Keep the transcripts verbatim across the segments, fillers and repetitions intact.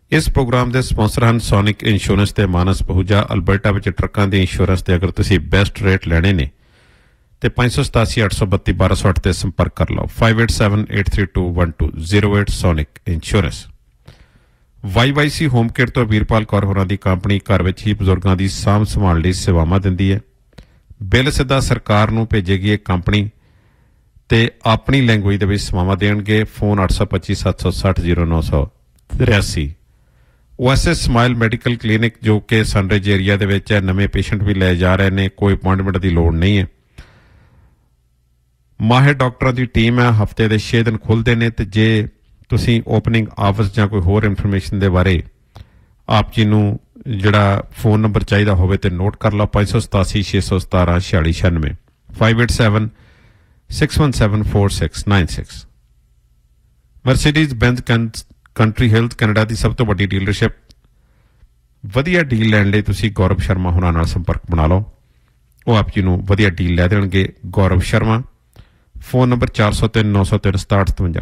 इस प्रोग्राम के स्पॉन्सर हैं सोनिक इंश्योरेंस ते मानस पहूजा। अल्बर्टा विच ट्रकों के इंश्योरेंस ते अगर तुसीं बेस्ट रेट लैणे ने तो पाँच सौ सतासी अठ सौ बत्ती बारह सौ अठ से संपर्क कर लो। Five eight seven eight three to one two zero eight sonic insurance. Y Y C home care तो वीरपाल कौर होरां दी कंपनी घर विच ही बजुर्गों की साਂਭ संभाल लई सेवावां दिंदी है। बिल सीधा सरकार नूं भेजेगी एक कंपनी ते अपनी लैंगुएज दे विच सेवावां देणगे। फोन अठ सौ पच्ची सत्त सौ सठ जीरो नौ सौ तिरासी। ओएसएस स्माइल मैडिकल क्लीनिक जो कि सनराइज एरिया दे विच है, नवे पेशेंट भी लै जा रहे हैं, कोई अपॉइंटमेंट की लोड़ नहीं है। माहिर डॉक्टरों की टीम है, हफ्ते के छे दिन खुलते हैं। तो जे तुसीं ओपनिंग आवर्स या कोई होर इन्फॉर्मेशन के बारे आप जी नूं जिहड़ा फोन नंबर चाहिए होवे ते नोट कर लो। पाँच सौ सतासी छे सौ सतारा छियाली छियानवे five eight seven six one seven four six nine six. Mercedes Benz country hills Canada की सब तो वड्डी डीलरशिप। वधिया डील लैण लई तुसीं गौरव शर्मा होरां नाल संपर्क बना लो। वो आप जी नूं वधिया डील लै देणगे। गौरव शर्मा, फोन नंबर चार सौ तीन नौ सौ तीन सताहठ सतवंजा।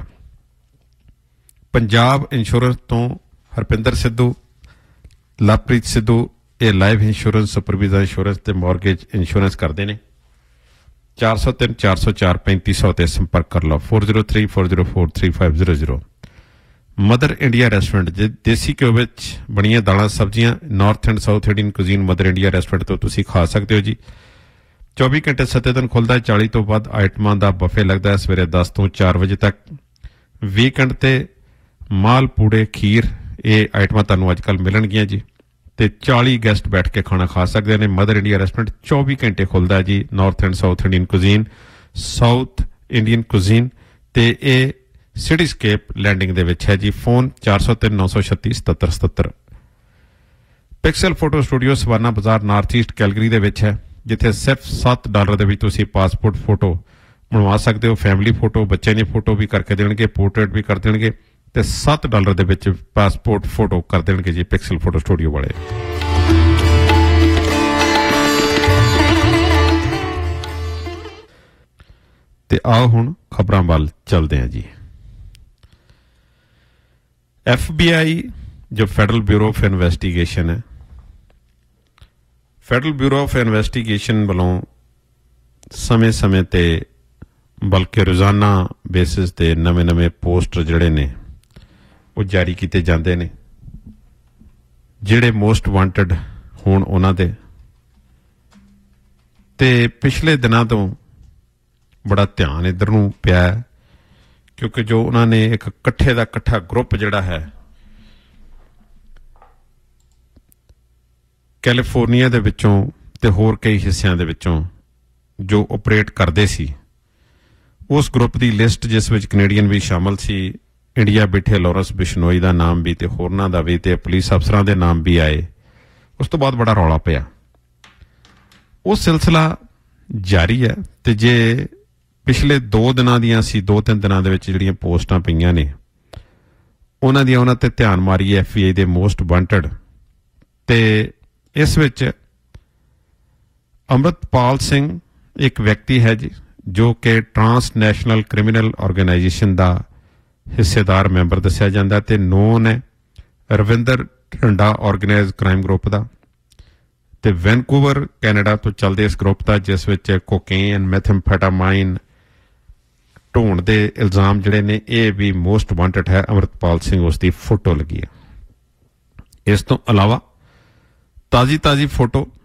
पंजाब इंश्योरेंस तो हरपिंदर सिद्धू, लवप्रीत सिद्धू ये लाइफ इंश्योरेंस, सुपरविजन इंश्योरेंस ते मॉर्गेज इंश्योरेंस करते हैं। चार सौ तीन चार सौ चार पैंती सौ ते संपर्क कर लो। Four zero three four zero four three five zero zero. Mother India restaurant जे देसी घ्यो विच बणियां दालां सब्जियां north and south Indian cuisine mother India restaurant तो तुसीं खा सकते हो जी। चौबी घंटे सत्ते दिन खुलदा है। चाली तो वध आइटमां दा बफे लगदा है सवेरे दस तो चार बजे तक। वीकेंड ते माल पूड़े खीर ये आइटमां तुहानूं अजकल मिलणगीਆਂ जी। ते चाली गैसट बैठ के खाना खा सकते हैं। मदर इंडिया रेस्टोरेंट चौबी घंटे खुलदा है जी। North and south Indian cuisine, south Indian cuisine ते ये सिटीस्केप लैंडिंग दे विच है जी। फोन चार सौ तीन नौ सौ छत्ती सतहत्तर सतहत्तर। पिक्सल फोटो स्टूडियो सवाना बाजार नॉर्थ ईस्ट कैलगरी दे विच है, जिथे सिर्फ सत्त डॉलर दे विच तुसीं पासपोर्ट फोटो बनवा सकते हो। फैमिली फोटो, बच्चे की फोटो भी करके देणगे, पोर्ट्रेट भी कर देणगे ते सत्त डॉलर दे विच पासपोर्ट फोटो कर देणगे जी पिक्सल फोटो स्टूडियो वाले। ते आओ हुण खबरां वल चलदे हैं जी। एफ बी आई जो फैडरल ब्यूरो ऑफ इन्वेस्टिगेशन है, फैडरल ब्यूरो ऑफ इन्वेस्टिगेशन वालों समय समय ते बल्कि रोजाना बेसिस ते नवे नवे पोस्टर जिहड़े ने वो जारी किए जाते हैं। जिहड़े मोस्ट वांटेड होण उन्हां दे ते पिछले दिनों तो बड़ा ध्यान इधर नूं पिया है, क्योंकि जो उन्होंने एक कट्ठे का कट्ठा ग्रुप जिहड़ा है कैलीफोर्निया दे विचों ते होर कई हिस्सियां दे विचों जो ऑपरेट करते सी, उस ग्रुप की लिस्ट जिस विच कनेडियन भी शामिल सी। इंडिया बैठे लॉरेंस बिश्नोई का नाम भी ते होरनां दा भी ते पुलिस अफसरां दे नाम भी आए। उस तो बाद बड़ा रौला पिया। वो सिलसिला जारी है। ते जे पिछले दो दिनों दियां सी दो तीन दिनों दे विच जिहड़ियां पोस्टां पईयां ने उन्हां दी उन्हां ते ध्यान मारी F B I they most wanted. ते इस विच अमृतपाल सिंह एक व्यक्ति है जी, जो कि ट्रांस नैशनल क्रिमिनल ऑर्गेनाइजेशन का हिस्सेदार मैंबर दस्सिया जाता है। नोन है Ravinder Dhanda organise crime group का। ते वैनकूवर कैनेडा तो चलते इस ग्रुप का, जिस विच कोकेन मैथमफेटामाइन ढोण के इल्जाम जिहड़े ने ये भी मोस्ट वांटेड है। अमृतपाल सिंह उसकी फोटो लगी है। इस तो अलावा ताज़ी ताज़ी फोटो